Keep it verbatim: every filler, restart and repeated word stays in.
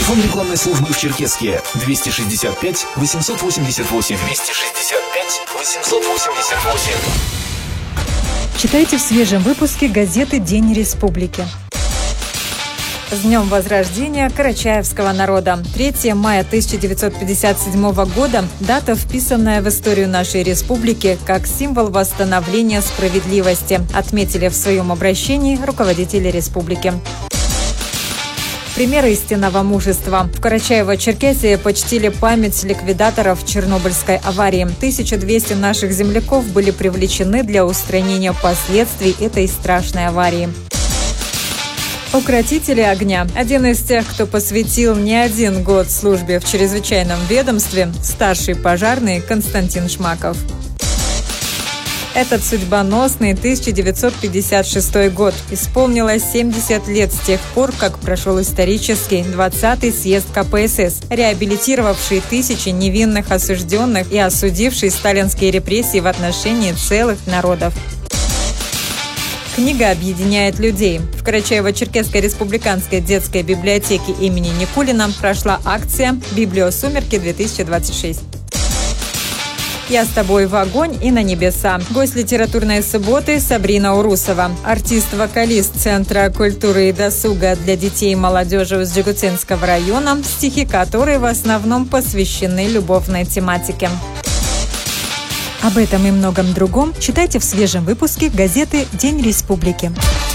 Телефон рекламной службы в Черкесске двести шестьдесят пять восемьсот восемьдесят восемь. двести шестьдесят пять восемьсот восемьдесят восемь. Читайте в свежем выпуске газеты «День Республики». С Днем Возрождения карачаевского народа. третьего мая тысяча девятьсот пятьдесят седьмого года – дата, вписанная в историю нашей республики как символ восстановления справедливости, отметили в своем обращении руководители республики. Пример истинного мужества. В Карачаево-Черкесии почтили память ликвидаторов Чернобыльской аварии. тысяча двести наших земляков были привлечены для устранения последствий этой страшной аварии. Укротители огня. Один из тех, кто посвятил не один год службе в чрезвычайном ведомстве, старший пожарный Константин Шмаков. Этот судьбоносный тысяча девятьсот пятьдесят шестой год. Исполнилось семьдесят лет с тех пор, как прошел исторический двадцатый съезд ка пэ эс эс, реабилитировавший тысячи невинных осужденных и осудивший сталинские репрессии в отношении целых народов. Книга объединяет людей. В Карачаево-Черкесской республиканской детской библиотеке имени Никулина прошла акция «Библиосумерки-две тысячи двадцать шесть». «Я с тобой в огонь и на небеса». Гость литературной субботы Сабрина Урусова. Артист-вокалист Центра культуры и досуга для детей и молодежи из Джигуцинского района, стихи которой в основном посвящены любовной тематике. Об этом и многом другом читайте в свежем выпуске газеты «День Республики».